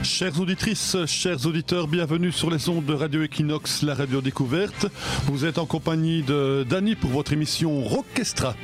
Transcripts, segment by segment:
Chères auditrices, chers auditeurs, bienvenue sur les ondes de Radio Equinox, la radio découverte. Vous êtes en compagnie de Dany pour votre émission Rockestra.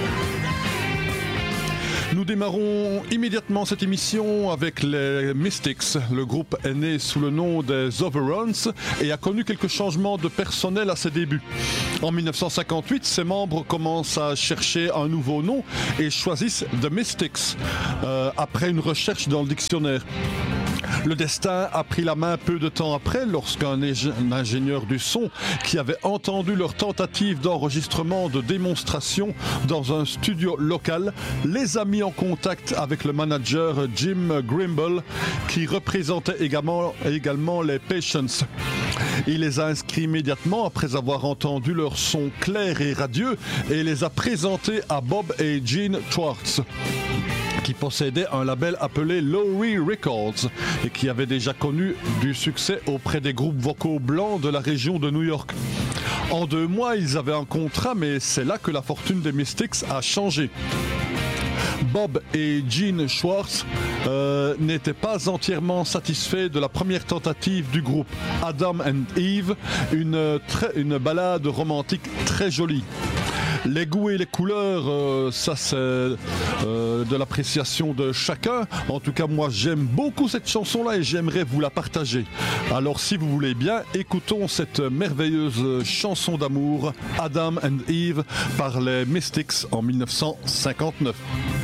Nous démarrons immédiatement cette émission avec les Mystics. Le groupe est né sous le nom des Overruns et a connu quelques changements de personnel à ses débuts. En 1958, ses membres commencent à chercher un nouveau nom et choisissent The Mystics après une recherche dans le dictionnaire. Le destin a pris la main peu de temps après lorsqu'un ingénieur du son qui avait entendu leur tentative d'enregistrement de démonstration dans un studio local les a mis en contact avec le manager Jim Grimble qui représentait également les Patience. Il les a inscrits immédiatement après avoir entendu leur son clair et radieux et les a présentés à Bob et Gene Schwartz, qui possédait un label appelé Lowry Records et qui avait déjà connu du succès auprès des groupes vocaux blancs de la région de New York. En 2 mois, ils avaient un contrat, mais c'est là que la fortune des Mystics a changé. Bob et Gene Schwartz n'étaient pas entièrement satisfaits de la première tentative du groupe Adam and Eve, une ballade romantique très jolie. Les goûts et les couleurs, ça c'est de l'appréciation de chacun. En tout cas, moi j'aime beaucoup cette chanson-là et j'aimerais vous la partager. Alors si vous voulez bien, écoutons cette merveilleuse chanson d'amour, Adam and Eve, par les Mystics en 1959.